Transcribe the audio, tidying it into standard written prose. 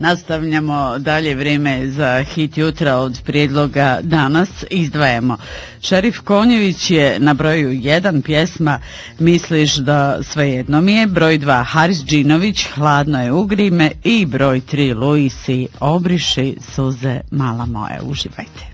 Nastavljamo dalje vrijeme za hit jutra od prijedloga danas. Izdvajamo. Šerif Konjević je na broju 1 pjesma Misliš da svejedno mi je, broj 2 Haris Džinović Hladno je ugrime i broj 3 Luisi Obriši suze mala moje. Uživajte.